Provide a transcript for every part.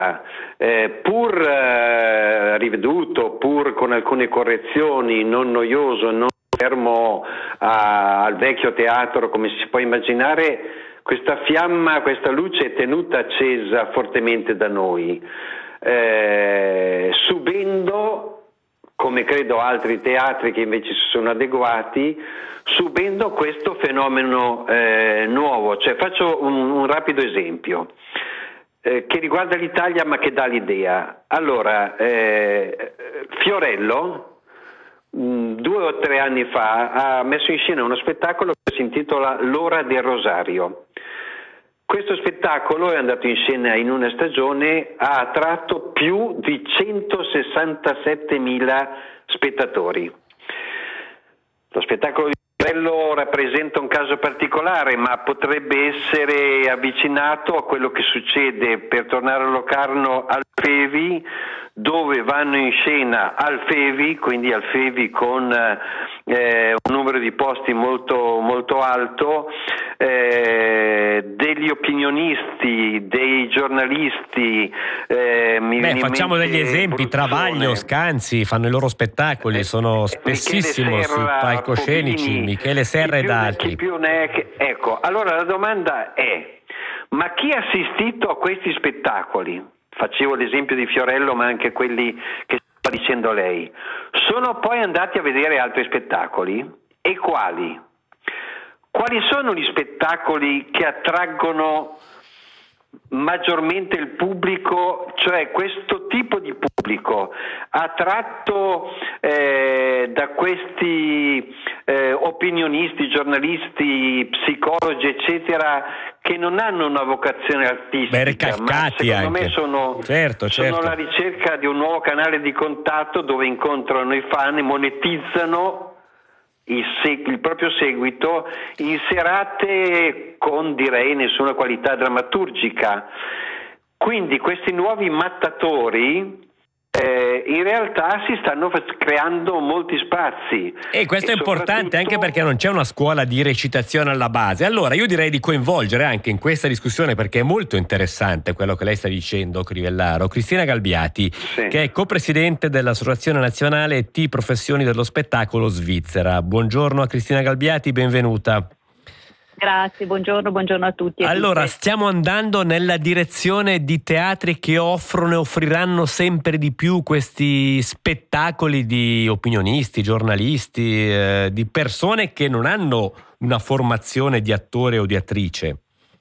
pur riveduto, pur con alcune correzioni, non noioso, non fermo al vecchio teatro come si può immaginare, questa fiamma, questa luce è tenuta accesa fortemente da noi, subendo, come credo altri teatri che invece si sono adeguati, subendo questo fenomeno nuovo. Cioè, faccio un rapido esempio che riguarda l'Italia ma che dà l'idea. Allora, Fiorello 2 o 3 anni fa ha messo in scena uno spettacolo che si intitola L'ora del Rosario. Questo spettacolo è andato in scena in una stagione, ha attratto più di 167.000 spettatori. Lo spettacolo di Fiorello rappresenta un caso particolare, ma potrebbe essere avvicinato a quello che succede, per tornare a Locarno, al Fevi, dove vanno in scena al Fevi, quindi al Fevi con un numero di posti molto, molto alto, degli opinionisti, dei giornalisti. Facciamo degli esempi: Travaglio, Scanzi fanno i loro spettacoli, sono spessissimo sui palcoscenici, Pobini, Michele Serra ed altri. Ecco, allora la domanda è: ma chi ha assistito a questi spettacoli? Facevo l'esempio di Fiorello, ma anche quelli che stava dicendo lei. Sono poi andati a vedere altri spettacoli? E quali? Quali sono gli spettacoli che attraggono maggiormente il pubblico, cioè questo tipo di pubblico attratto da questi opinionisti, giornalisti, psicologi, eccetera, che non hanno una vocazione artistica, ma secondo me sono la ricerca di un nuovo canale di contatto dove incontrano i fan e monetizzano il proprio seguito in serate con, direi, nessuna qualità drammaturgica. Quindi questi nuovi mattatori in realtà si stanno creando molti spazi. E questo è importante anche perché non c'è una scuola di recitazione alla base. Allora io direi di coinvolgere anche in questa discussione, perché è molto interessante quello che lei sta dicendo, Crivellaro, Cristina Galbiati, sì, che è copresidente dell'Associazione Nazionale T Professioni dello Spettacolo Svizzera. Buongiorno a Cristina Galbiati, benvenuta. Grazie, buongiorno a tutti. Allora, stiamo andando nella direzione di teatri che offrono e offriranno sempre di più questi spettacoli di opinionisti, giornalisti, di persone che non hanno una formazione di attore o di attrice.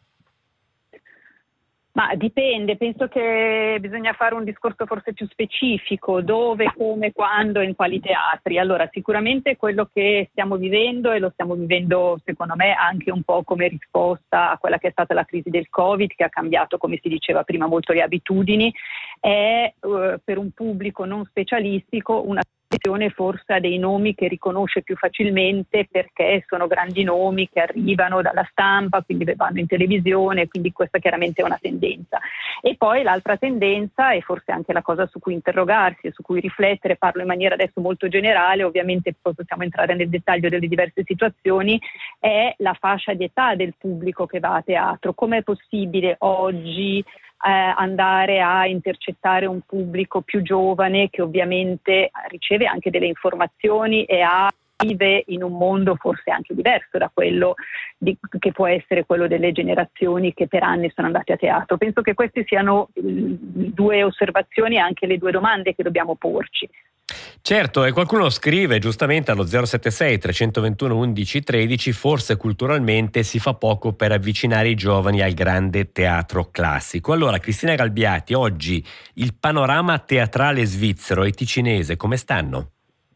Ma dipende, penso che bisogna fare un discorso forse più specifico: dove, come, quando, in quali teatri. Allora, sicuramente quello che stiamo vivendo, e lo stiamo vivendo secondo me anche un po' come risposta a quella che è stata la crisi del Covid, che ha cambiato, come si diceva prima, molto le abitudini, è per un pubblico non specialistico una forse a dei nomi che riconosce più facilmente, perché sono grandi nomi che arrivano dalla stampa, quindi vanno in televisione, quindi questa chiaramente è una tendenza. E poi l'altra tendenza, e forse anche la cosa su cui interrogarsi e su cui riflettere, parlo in maniera adesso molto generale, ovviamente poi possiamo entrare nel dettaglio delle diverse situazioni, è la fascia di età del pubblico che va a teatro. Com'è possibile oggi andare a intercettare un pubblico più giovane, che ovviamente riceve anche delle informazioni e vive in un mondo forse anche diverso da quello che può essere quello delle generazioni che per anni sono andate a teatro? Penso che queste siano 2 osservazioni e anche le 2 domande che dobbiamo porci. Certo, e qualcuno scrive giustamente allo 076 321 11 13: forse culturalmente si fa poco per avvicinare i giovani al grande teatro classico. Allora, Cristina Galbiati, oggi il panorama teatrale svizzero e ticinese come stanno?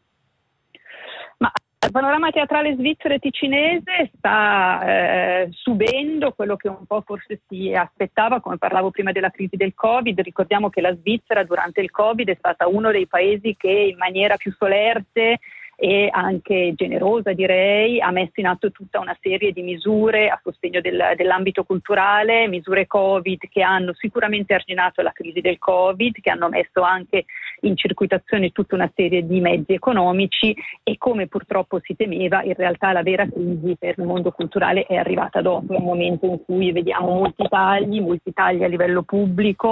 Ma il panorama teatrale svizzero e ticinese sta subendo quello che un po' forse si aspettava, come parlavo prima della crisi del Covid. Ricordiamo che la Svizzera durante il Covid è stata uno dei paesi che in maniera più solerte e anche generosa, direi, ha messo in atto tutta una serie di misure a sostegno dell'ambito culturale, misure Covid che hanno sicuramente arginato la crisi del Covid, che hanno messo anche in circuitazione tutta una serie di mezzi economici, e come purtroppo si temeva, in realtà la vera crisi per il mondo culturale è arrivata dopo, un momento in cui vediamo molti tagli a livello pubblico,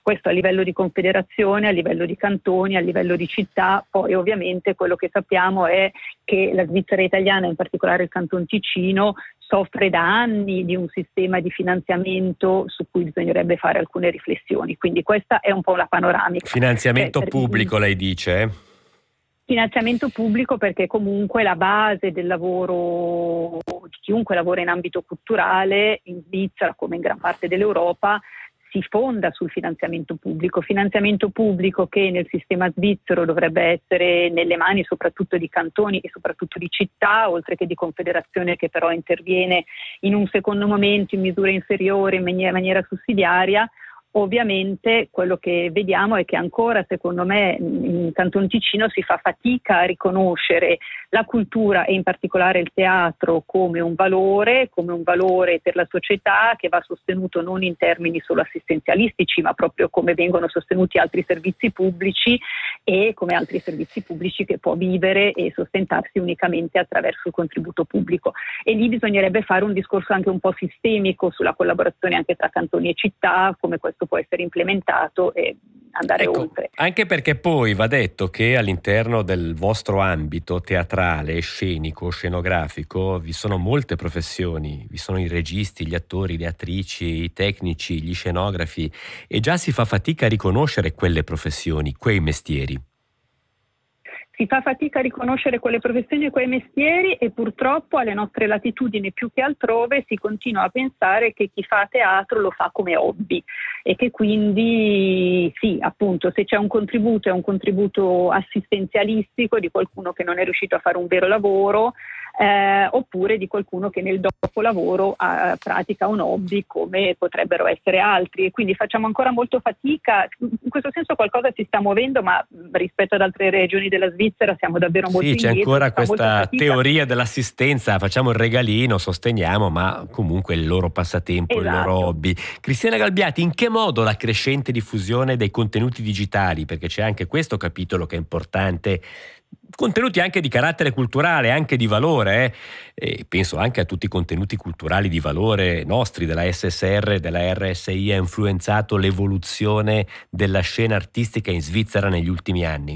Questo a livello di confederazione, a livello di cantoni, a livello di città. Poi ovviamente quello che sappiamo è che la Svizzera italiana, in particolare il Canton Ticino, soffre da anni di un sistema di finanziamento su cui bisognerebbe fare alcune riflessioni. Quindi questa è un po' la panoramica. Finanziamento pubblico, lei dice? Finanziamento pubblico, perché comunque la base del lavoro di chiunque lavora in ambito culturale in Svizzera, come in gran parte dell'Europa, si fonda sul finanziamento pubblico che nel sistema svizzero dovrebbe essere nelle mani soprattutto di cantoni e soprattutto di città, oltre che di confederazione, che però interviene in un secondo momento in misura inferiore, in maniera sussidiaria. Ovviamente quello che vediamo è che ancora, secondo me, in Canton Ticino si fa fatica a riconoscere la cultura e in particolare il teatro come un valore per la società, che va sostenuto non in termini solo assistenzialistici, ma proprio come vengono sostenuti altri servizi pubblici, e come altri servizi pubblici che può vivere e sostentarsi unicamente attraverso il contributo pubblico. E lì bisognerebbe fare un discorso anche un po' sistemico sulla collaborazione anche tra cantoni e città, come questo può essere implementato e andare oltre. Anche perché poi va detto che all'interno del vostro ambito teatrale, scenico, scenografico, vi sono molte professioni, vi sono i registi, gli attori, le attrici, i tecnici, gli scenografi, e già si fa fatica a riconoscere quelle professioni, quei mestieri. Si fa fatica a riconoscere quelle professioni e quei mestieri, e purtroppo alle nostre latitudini più che altrove si continua a pensare che chi fa teatro lo fa come hobby, e che quindi sì, appunto, se c'è un contributo è un contributo assistenzialistico di qualcuno che non è riuscito a fare un vero lavoro, oppure di qualcuno che nel dopolavoro pratica un hobby come potrebbero essere altri, e quindi facciamo ancora molto fatica. In questo senso qualcosa si sta muovendo, ma rispetto ad altre regioni della Svizzera siamo davvero molto indietro. Sì, c'è ancora questa teoria dell'assistenza, facciamo il regalino, sosteniamo, ma comunque il loro passatempo, esatto, il loro hobby. Cristina Galbiati, in che modo la crescente diffusione dei contenuti digitali, perché c'è anche questo capitolo che è importante, contenuti anche di carattere culturale, anche di valore, e penso anche a tutti i contenuti culturali di valore nostri, della SSR, della RSI, ha influenzato l'evoluzione della scena artistica in Svizzera negli ultimi anni?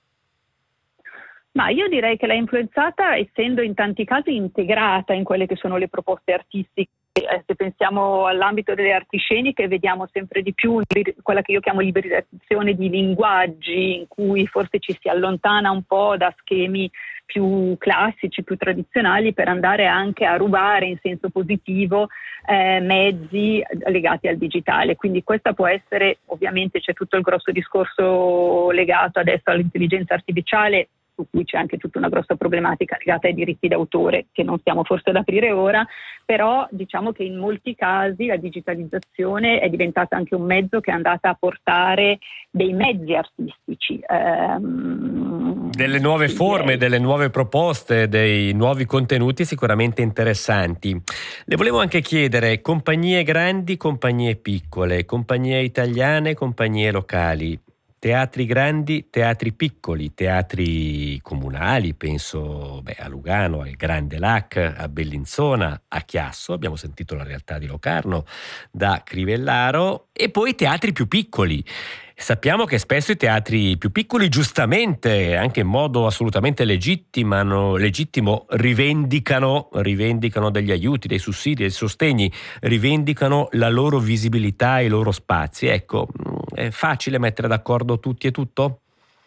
Ma io direi che l'ha influenzata essendo in tanti casi integrata in quelle che sono le proposte artistiche. Se pensiamo all'ambito delle arti sceniche, vediamo sempre di più quella che io chiamo liberalizzazione di linguaggi, in cui forse ci si allontana un po' da schemi più classici, più tradizionali, per andare anche a rubare in senso positivo mezzi legati al digitale. Quindi questa può essere, ovviamente c'è tutto il grosso discorso legato adesso all'intelligenza artificiale, su cui c'è anche tutta una grossa problematica legata ai diritti d'autore, che non stiamo forse ad aprire ora, però diciamo che in molti casi la digitalizzazione è diventata anche un mezzo che è andata a portare dei mezzi artistici. Delle nuove forme, delle nuove proposte, dei nuovi contenuti sicuramente interessanti. Le volevo anche chiedere, compagnie grandi, compagnie piccole, compagnie italiane, compagnie locali, teatri grandi, teatri piccoli, teatri comunali, penso a Lugano, al Grande Lac, a Bellinzona, a Chiasso, abbiamo sentito la realtà di Locarno, da Crivellaro, e poi teatri più piccoli. Sappiamo che spesso i teatri più piccoli, giustamente, anche in modo assolutamente legittimo, rivendicano degli aiuti, dei sussidi, dei sostegni, rivendicano la loro visibilità e i loro spazi. Ecco, è facile mettere d'accordo tutti e tutto?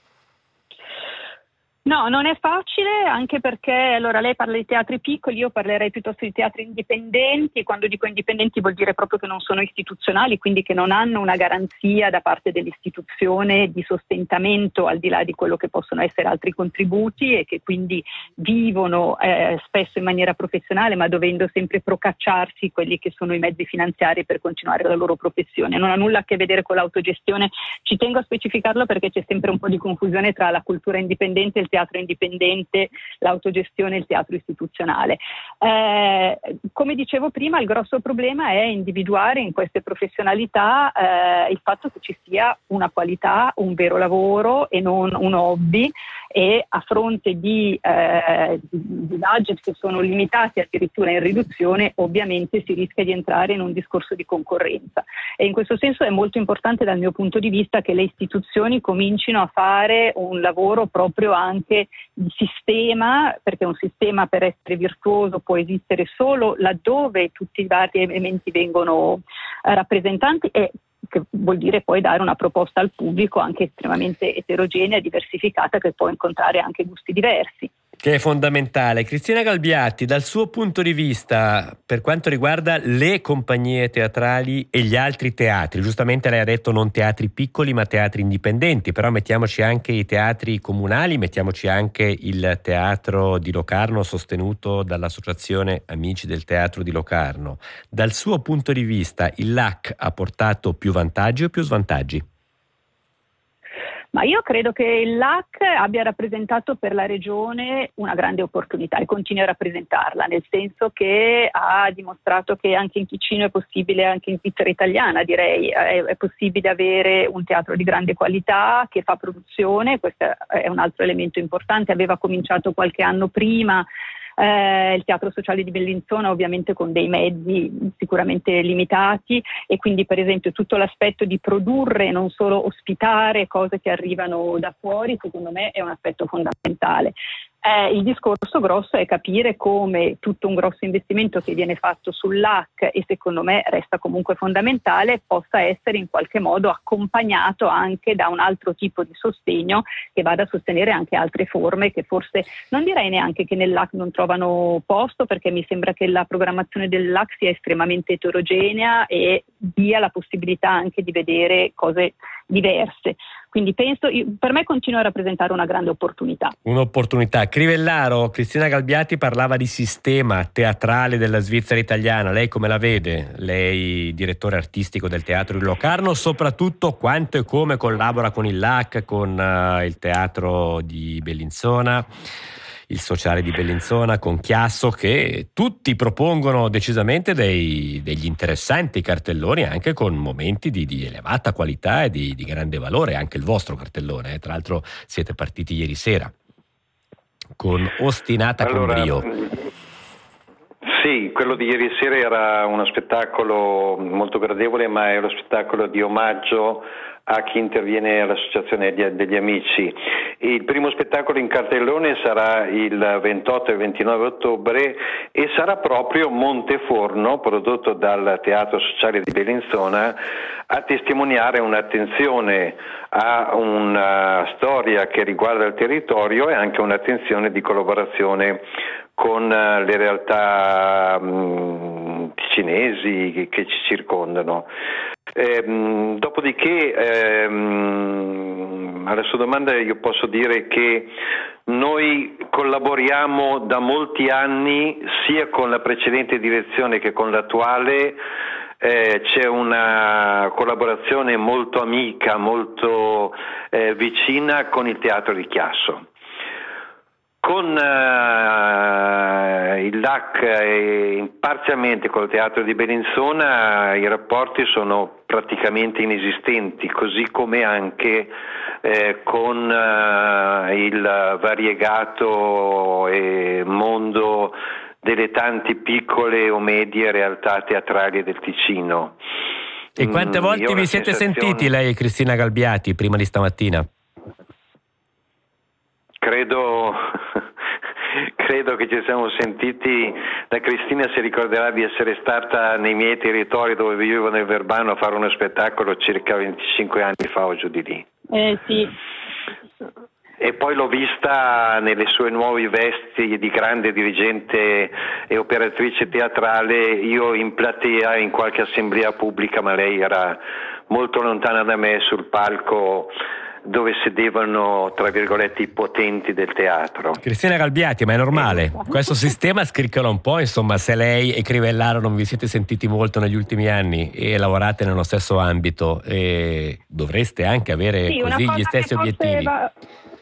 No, non è facile, anche perché, allora, lei parla di teatri piccoli, io parlerei piuttosto di teatri indipendenti. Quando dico indipendenti vuol dire proprio che non sono istituzionali, quindi che non hanno una garanzia da parte dell'istituzione di sostentamento al di là di quello che possono essere altri contributi, e che quindi vivono spesso in maniera professionale, ma dovendo sempre procacciarsi quelli che sono i mezzi finanziari per continuare la loro professione. Non ha nulla a che vedere con l'autogestione, ci tengo a specificarlo perché c'è sempre un po' di confusione tra la cultura indipendente e il teatro indipendente, l'autogestione e il teatro istituzionale. Come dicevo prima, il grosso problema è individuare in queste professionalità il fatto che ci sia una qualità, un vero lavoro e non un hobby, e a fronte di budget che sono limitati, addirittura in riduzione, ovviamente si rischia di entrare in un discorso di concorrenza. E in questo senso è molto importante dal mio punto di vista che le istituzioni comincino a fare un lavoro proprio anche di sistema, perché un sistema per essere virtuoso può esistere solo laddove tutti i vari elementi vengono rappresentanti, e che vuol dire poi dare una proposta al pubblico anche estremamente eterogenea e diversificata, che può incontrare anche gusti diversi. Che è fondamentale. Cristina Galbiati, dal suo punto di vista, per quanto riguarda le compagnie teatrali e gli altri teatri, giustamente lei ha detto non teatri piccoli ma teatri indipendenti, però mettiamoci anche i teatri comunali, mettiamoci anche il teatro di Locarno sostenuto dall'Associazione Amici del Teatro di Locarno. Dal suo punto di vista il LAC ha portato più vantaggi o più svantaggi? Ma io credo che il LAC abbia rappresentato per la regione una grande opportunità e continua a rappresentarla, nel senso che ha dimostrato che anche in Ticino è possibile, anche in Svizzera italiana direi, è possibile avere un teatro di grande qualità che fa produzione. Questo è un altro elemento importante. Aveva cominciato qualche anno prima il Teatro Sociale di Bellinzona, ovviamente con dei mezzi sicuramente limitati, e quindi per esempio tutto l'aspetto di produrre, non solo ospitare cose che arrivano da fuori, secondo me è un aspetto fondamentale. Il discorso grosso è capire come tutto un grosso investimento che viene fatto sull'AC, e secondo me resta comunque fondamentale, possa essere in qualche modo accompagnato anche da un altro tipo di sostegno che vada a sostenere anche altre forme che forse non direi neanche che nell'AC non trovano posto, perché mi sembra che la programmazione dell'AC sia estremamente eterogenea e dia la possibilità anche di vedere cose diverse. Quindi per me continua a rappresentare una grande opportunità. Un'opportunità. Crivellaro, Cristina Galbiati parlava di sistema teatrale della Svizzera italiana. Lei come la vede? Lei, direttore artistico del Teatro di Locarno, soprattutto quanto e come collabora con il LAC, con il Teatro di Bellinzona, il Sociale di Bellinzona, con Chiasso, che tutti propongono decisamente degli interessanti cartelloni, anche con momenti di elevata qualità e di grande valore. Anche il vostro cartellone, tra l'altro siete partiti ieri sera con Ostinata con brio. Sì, quello di ieri sera era uno spettacolo molto gradevole, ma è uno spettacolo di omaggio a chi interviene all'Associazione degli Amici. Il primo spettacolo in cartellone sarà il 28 e 29 ottobre e sarà proprio Monteforno, prodotto dal Teatro Sociale di Bellinzona, a testimoniare un'attenzione a una storia che riguarda il territorio e anche un'attenzione di collaborazione con le realtà ticinesi che ci circondano. Dopodiché alla sua domanda io posso dire che noi collaboriamo da molti anni sia con la precedente direzione che con l'attuale. C'è una collaborazione molto amica, molto vicina con il Teatro di Chiasso. Con il LAC e parzialmente col Teatro di Bellinzona i rapporti sono praticamente inesistenti, così come anche con il variegato mondo delle tante piccole o medie realtà teatrali del Ticino. E quante volte vi siete sentiti lei e Cristina Galbiati prima di stamattina? Credo che ci siamo sentiti. La Cristina si ricorderà di essere stata nei miei territori dove vivevo nel Verbano a fare uno spettacolo circa 25 anni fa o giù di lì. Sì. E poi l'ho vista nelle sue nuove vesti di grande dirigente e operatrice teatrale, io in platea in qualche assemblea pubblica, ma lei era molto lontana da me sul palco dove sedevano, tra virgolette, i potenti del teatro. Cristina Galbiati, ma è normale? Questo sistema scricchiola un po', insomma, se lei e Crivellaro non vi siete sentiti molto negli ultimi anni e lavorate nello stesso ambito, e dovreste anche avere così gli stessi obiettivi.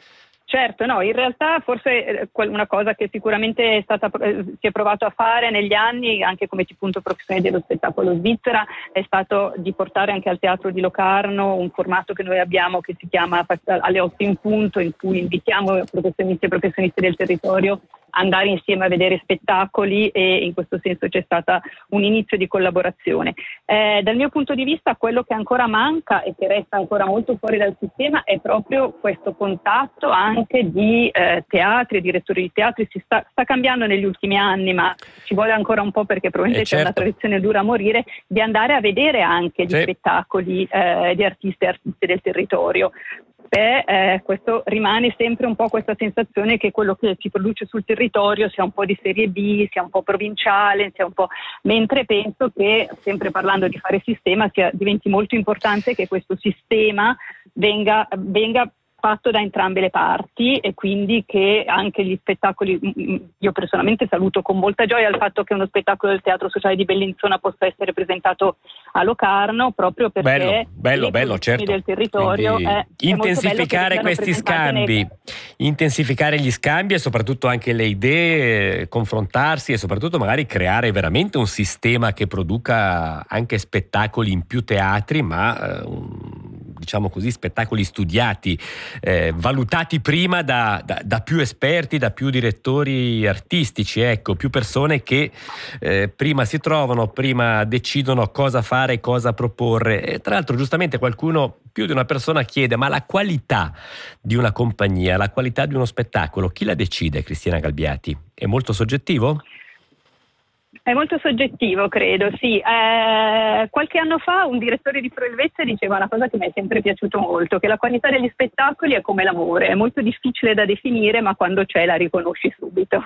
Certo, no, in realtà forse una cosa che sicuramente è stata, si è provato a fare negli anni, anche come punto professionale dello spettacolo Svizzera, è stato di portare anche al Teatro di Locarno un formato che noi abbiamo che si chiama alle 8 in punto, in cui invitiamo professionisti e professionisti del territorio andare insieme a vedere spettacoli, e in questo senso c'è stata un inizio di collaborazione. Dal mio punto di vista quello che ancora manca e che resta ancora molto fuori dal sistema è proprio questo contatto anche di teatri e direttori di teatri. Si sta cambiando negli ultimi anni, ma ci vuole ancora un po' perché probabilmente c'è una tradizione dura a morire, di andare a vedere anche gli spettacoli di artisti e artiste del territorio. Questo rimane sempre un po' questa sensazione che quello che si produce sul territorio sia un po' di serie B, sia un po' provinciale, sia un po', mentre penso che, sempre parlando di fare sistema, diventi molto importante che questo sistema venga fatto da entrambe le parti, e quindi che anche gli spettacoli, io personalmente saluto con molta gioia il fatto che uno spettacolo del Teatro Sociale di Bellinzona possa essere presentato a Locarno, proprio perché bello, certo, del territorio intensificare questi scambi, intensificare gli scambi e soprattutto anche le idee, confrontarsi e soprattutto magari creare veramente un sistema che produca anche spettacoli in più teatri, ma diciamo così, spettacoli studiati, valutati prima da più esperti, da più direttori artistici, ecco, più persone che prima si trovano, prima decidono cosa fare, cosa proporre. E tra l'altro giustamente qualcuno, più di una persona, chiede: ma la qualità di una compagnia, la qualità di uno spettacolo, chi la decide, Cristina Galbiati? È molto soggettivo? È molto soggettivo, credo, sì. Qualche anno fa un direttore di Pro Helvezia diceva una cosa che mi è sempre piaciuto molto, che la qualità degli spettacoli è come l'amore, è molto difficile da definire, ma quando c'è la riconosci subito.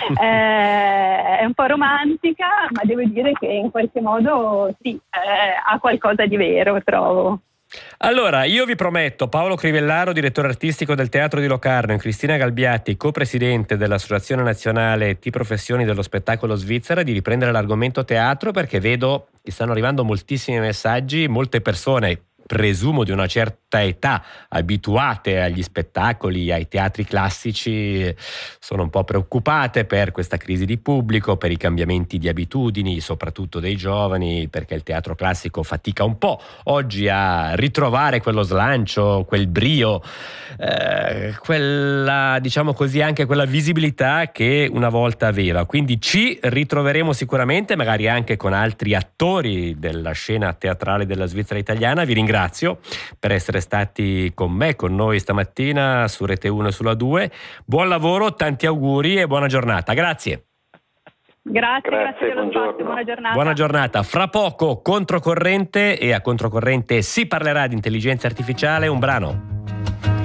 È un po' romantica, ma devo dire che in qualche modo sì, ha qualcosa di vero, trovo. Allora, io vi prometto, Paolo Crivellaro, direttore artistico del Teatro di Locarno, e Cristina Galbiati, co-presidente dell'Associazione Nazionale T Professioni dello Spettacolo Svizzera, di riprendere l'argomento teatro, perché vedo che stanno arrivando moltissimi messaggi, molte persone, presumo di una certa età, abituate agli spettacoli, ai teatri classici, sono un po' preoccupate per questa crisi di pubblico, per i cambiamenti di abitudini, soprattutto dei giovani, perché il teatro classico fatica un po' oggi a ritrovare quello slancio, quel brio, quella, diciamo così, anche quella visibilità che una volta aveva. Quindi ci ritroveremo sicuramente, magari anche con altri attori della scena teatrale della Svizzera italiana. Vi ringrazio per essere stati con me, con noi stamattina su Rete 1 e sulla 2. Buon lavoro, tanti auguri e buona giornata. Grazie. Grazie dello spazio, buona giornata. Buona giornata. Fra poco Controcorrente, e a Controcorrente si parlerà di intelligenza artificiale, un brano.